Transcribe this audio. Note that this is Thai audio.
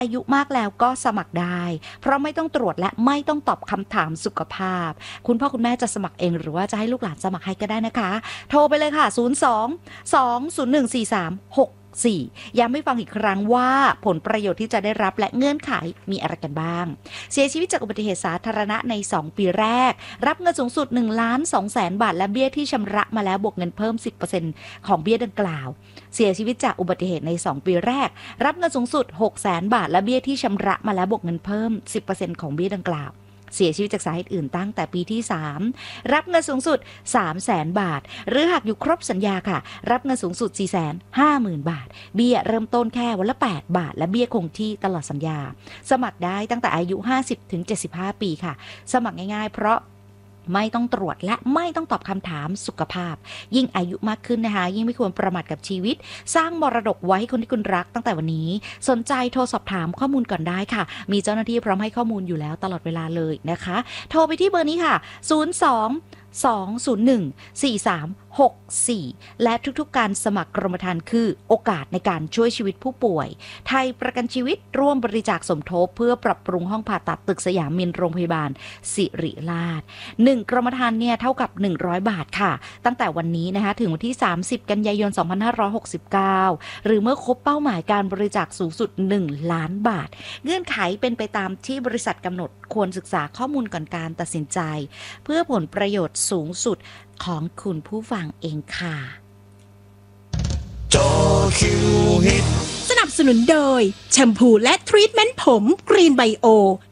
อายุมากแล้วก็สมัครได้เพราะไม่ต้องตรวจและไม่ต้องตอบคำถามสุขภาพคุณพ่อคุณแม่จะสมัครเองหรือว่าจะให้ลูกหลานสมัครให้ก็ได้นะคะโทรไปเลยค่ะ02-201-4364ย้ำให้ฟังอีกครั้งว่าผลประโยชน์ที่จะได้รับและเงื่อนไขมีอะไรกันบ้างเสียชีวิตจากอุบัติเหตุสาธารณะใน2ปีแรกรับเงินสูงสุด 1,200,000 บาทและเบี้ยที่ชำระมาแล้วบวกเงินเพิ่ม 10% ของเบี้ยดังกล่าวเสียชีวิตจากอุบัติเหตุใน2ปีแรกรับเงินสูงสุด 600,000 บาทและเบี้ยที่ชำระมาแล้วบวกเงินเพิ่ม 10% ของเบี้ยดังกล่าวเสียชีวิตจากสาเหตุอื่นตั้งแต่ปีที่3รับเงินสูงสุด 300,000 บาทหรือหากอยู่ครบสัญญาค่ะรับเงินสูงสุด 450,000 บาทเบี้ยเริ่มต้นแค่วันละ8 บาทและเบี้ยคงที่ตลอดสัญญาสมัครได้ตั้งแต่อายุ 50-75 ปีค่ะสมัครง่ายๆเพราะไม่ต้องตรวจและไม่ต้องตอบคำถามสุขภาพยิ่งอายุมากขึ้นนะคะยิ่งไม่ควรประมาทกับชีวิตสร้างมรดกไว้ให้คนที่คุณรักตั้งแต่วันนี้สนใจโทรสอบถามข้อมูลก่อนได้ค่ะมีเจ้าหน้าที่พร้อมให้ข้อมูลอยู่แล้วตลอดเวลาเลยนะคะโทรไปที่เบอร์นี้ค่ะ02-201-4364และทุกๆการสมัครกรมธรรม์คือโอกาสในการช่วยชีวิตผู้ป่วยไทยประกันชีวิตร่วมบริจาคสมทบเพื่อปรับปรุงห้องผ่าตัดตึกสยามมินโรงพยาบาลศิริราช1กรมธรรม์เนี่ยเท่ากับ100 บาทค่ะตั้งแต่วันนี้นะคะถึงวันที่30กันยายน2569หรือเมื่อครบเป้าหมายการบริจาคสูงสุด1ล้านบาทเงื่อนไขเป็นไปตามที่บริษัทกำหนดควรศึกษาข้อมูลก่อนการตัดสินใจเพื่อผลประโยชน์สูงสุดของคุณผู้ฟังเองค่ะจอคิวฮิตสนับสนุนโดยแชมพูและทรีทเมนต์ผมกรีนไบโอ